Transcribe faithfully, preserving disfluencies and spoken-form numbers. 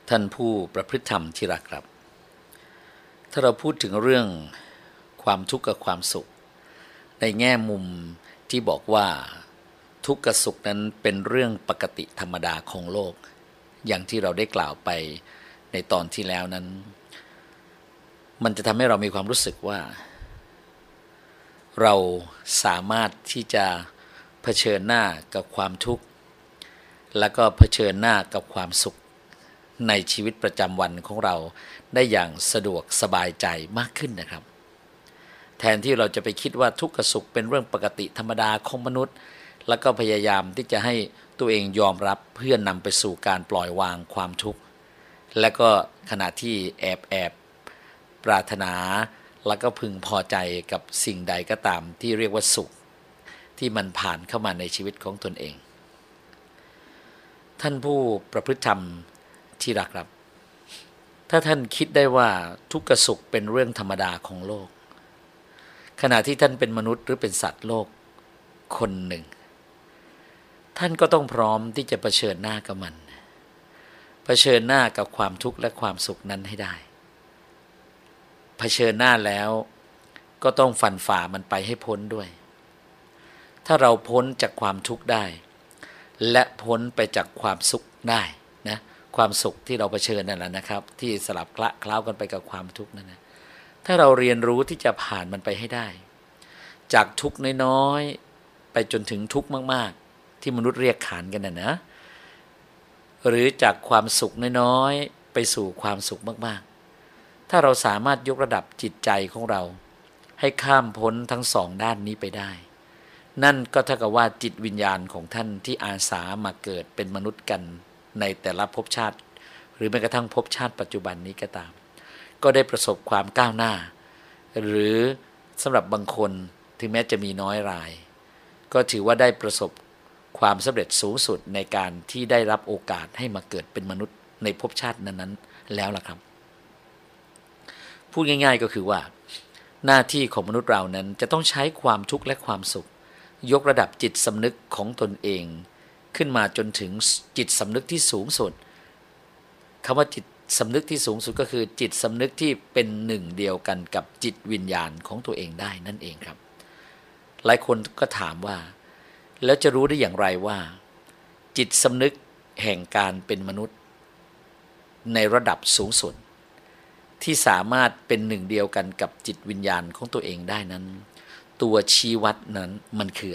ท่านผู้ประพฤติธรรมที่รักครับถ้าเราพูดถึงเรื่องความทุกข์กับความสุขในแง่มุมที่บอกว่าทุกข์กับสุขนั้นเป็นเรื่องปกติธรรมดาของโลกอย่างที่เราได้กล่าวไปในตอนที่แล้วนั้นมันจะทำให้เรามีความรู้สึกว่าเราสามารถที่จะเผชิญหน้ากับความทุกข์แล้วก็เผชิญหน้ากับความสุขในชีวิตประจำวันของเราได้อย่างสะดวกสบายใจมากขึ้นนะครับแทนที่เราจะไปคิดว่าทุกข์กับสุขเป็นเรื่องปกติธรรมดาของมนุษย์แล้วก็พยายามที่จะให้ตัวเองยอมรับเพื่อนำไปสู่การปล่อยวางความทุกข์และก็ขณะที่แอบแอบปรารถนาแล้วก็พึงพอใจกับสิ่งใดก็ตามที่เรียกว่าสุขที่มันผ่านเข้ามาในชีวิตของตนเองท่านผู้ประพฤติธรรมที่รักครับถ้าท่านคิดได้ว่าทุกข์กับสุขเป็นเรื่องธรรมดาของโลกขณะที่ท่านเป็นมนุษย์หรือเป็นสัตว์โลกคนหนึ่งท่านก็ต้องพร้อมที่จะเผชิญหน้ากับมันเผชิญหน้ากับความทุกข์และความสุขนั้นให้ได้เผชิญหน้าแล้วก็ต้องฟันฝ่ามันไปให้พ้นด้วยถ้าเราพ้นจากความทุกข์ได้และพ้นไปจากความสุขได้นะความสุขที่เราเผชิญนั่นแหละนะครับที่สลับคละเคล้ากันไปกับความทุกข์นั่นนะถ้าเราเรียนรู้ที่จะผ่านมันไปให้ได้จากทุกข์น้อยๆไปจนถึงทุกข์มากๆที่มนุษย์เรียกขานกันนะนะหรือจากความสุขน้อยๆไปสู่ความสุขมากๆถ้าเราสามารถยกระดับจิตใจของเราให้ข้ามพ้นทั้งสองด้านนี้ไปได้นั่นก็เท่ากับว่าจิตวิญญาณของท่านที่อาสามาเกิดเป็นมนุษย์กันในแต่ละภพชาติหรือแม้กระทั่งภพชาติปัจจุบันนี้ก็ตามก็ได้ประสบความก้าวหน้าหรือสำหรับบางคนถึงแม้จะมีน้อยรายก็ถือว่าได้ประสบความสำเร็จสูงสุดในการที่ได้รับโอกาสให้มาเกิดเป็นมนุษย์ในภพชาตินั้นๆแล้วล่ะครับพูดง่ายๆก็คือว่าหน้าที่ของมนุษย์เรานั้นจะต้องใช้ความทุกข์และความสุขยกระดับจิตสำนึกของตนเองขึ้นมาจนถึงจิตสำนึกที่สูงสุดคำว่าจิตสำนึกที่สูงสุดก็คือจิตสำนึกที่เป็นหนึ่งเดียวกันกับจิตวิญญาณของตัวเองได้นั่นเองครับหลายคนก็ถามว่าแล้วจะรู้ได้อย่างไรว่าจิตสำนึกแห่งการเป็นมนุษย์ในระดับสูงสุดที่สามารถเป็นหนึ่งเดียวกันกับจิตวิญญาณของตัวเองได้นั้นตัวชี้วัดนั้นมันคือ